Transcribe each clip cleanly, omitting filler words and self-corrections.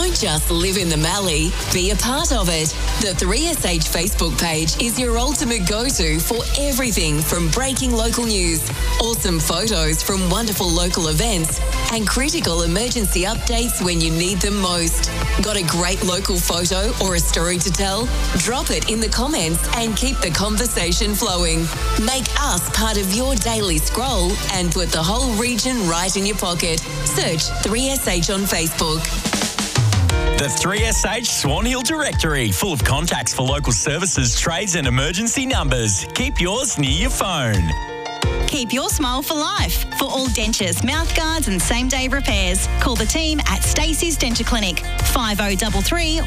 Don't just live in the Mallee, be a part of it. The 3SH Facebook page is your ultimate go-to for everything from breaking local news, awesome photos from wonderful local events, and critical emergency updates when you need them most. Got a great local photo or a story to tell? Drop it in the comments and keep the conversation flowing. Make us part of your daily scroll and put the whole region right in your pocket. Search 3SH on Facebook. The 3SH Swan Hill Directory, full of contacts for local services, trades and emergency numbers. Keep yours near your phone. Keep your smile for life. For all dentures, mouth guards and same-day repairs, call the team at Stacey's Denture Clinic, 5033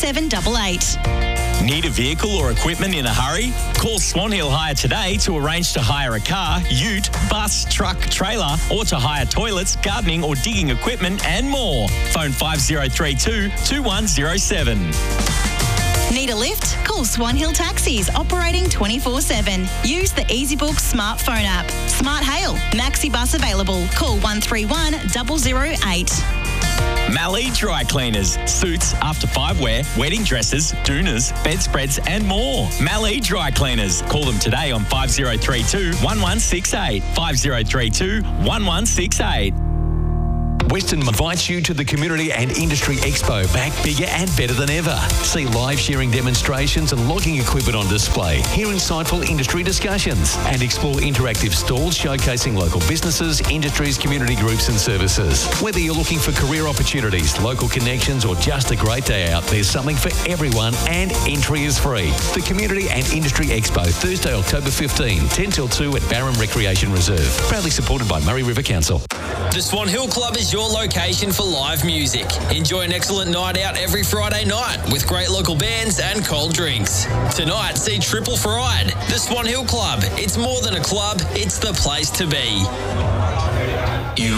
1788. Need a vehicle or equipment in a hurry? Call Swan Hill Hire today to arrange to hire a car, ute, bus, truck, trailer, or to hire toilets, gardening or digging equipment and more. Phone 5032 2107. Need a lift? Call Swan Hill Taxis, operating 24/7. Use the EasyBook smartphone app. Smart Hail, Maxi Bus available. Call 131 008. Mallee Dry Cleaners, suits, after 5 wear, wedding dresses, doonas, bedspreads and more. Mallee Dry Cleaners. Call them today on 5032 1168. 5032 1168. Western invites you to the Community and Industry Expo, back bigger and better than ever. See live shearing demonstrations and logging equipment on display. Hear insightful industry discussions and explore interactive stalls showcasing local businesses, industries, community groups and services. Whether you're looking for career opportunities, local connections or just a great day out, there's something for everyone and entry is free. The Community and Industry Expo, Thursday, October 15, 10 till 2 at Barham Recreation Reserve. Proudly supported by Murray River Council. The Swan Hill Club is your location for live music. Enjoy an excellent night out every Friday night with great local bands and cold drinks. Tonight, see Triple Fried. The Swan Hill Club. It's more than a club, it's the place to be.